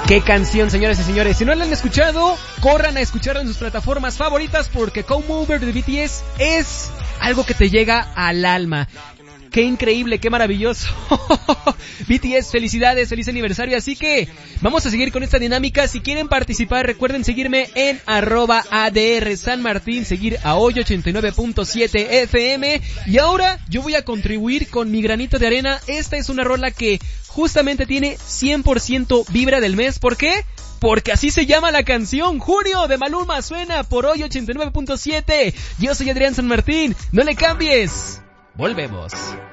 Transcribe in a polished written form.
Qué canción, señoras y señores. Si no la han escuchado, corran a escucharla en sus plataformas favoritas porque Come Over de BTS es algo que te llega al alma. Qué increíble, qué maravilloso. BTS, felicidades, feliz aniversario. Así que vamos a seguir con esta dinámica. Si quieren participar, recuerden seguirme en @ADR San Martín, seguir a hoy 89.7 FM. Y ahora yo voy a contribuir con mi granito de arena. Esta es una rola que justamente tiene 100% vibra del mes. ¿Por qué? Porque así se llama la canción. Junio de Maluma suena por hoy 89.7. Yo soy Adrián San Martín. No le cambies. Volvemos.